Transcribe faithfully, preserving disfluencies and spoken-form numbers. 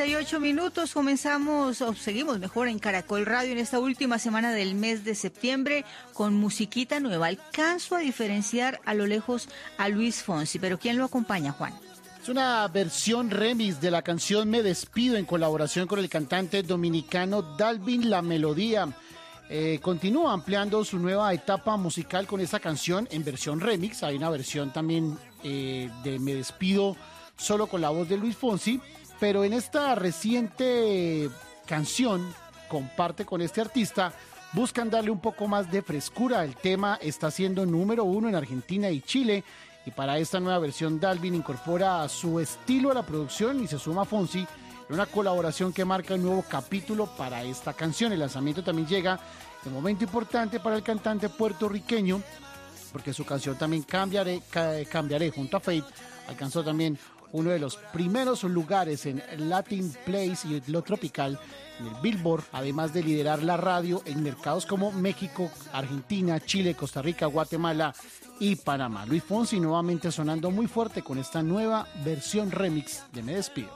treinta y ocho minutos, comenzamos, o seguimos mejor en Caracol Radio en esta última semana del mes de septiembre con musiquita nueva. Alcanzo a diferenciar a lo lejos a Luis Fonsi, pero ¿quién lo acompaña, Juan? Es una versión remix de la canción Me Despido en colaboración con el cantante dominicano Dalvin La Melodía. Eh, continúa ampliando su nueva etapa musical con esta canción en versión remix. Hay una versión también eh, de Me Despido solo con la voz de Luis Fonsi, pero en esta reciente canción comparte con este artista, buscan darle un poco más de frescura. El tema está siendo número uno en Argentina y Chile, y para esta nueva versión Dalvin incorpora su estilo a la producción y se suma a Fonsi en una colaboración que marca un nuevo capítulo para esta canción. El lanzamiento también llega en un momento importante para el cantante puertorriqueño, porque su canción también Cambiaré, Cambiaré junto a Fate alcanzó también uno de los primeros lugares en Latin Place y lo tropical en el Billboard, además de liderar la radio en mercados como México, Argentina, Chile, Costa Rica, Guatemala y Panamá. Luis Fonsi nuevamente sonando muy fuerte con esta nueva versión remix de Me Despido.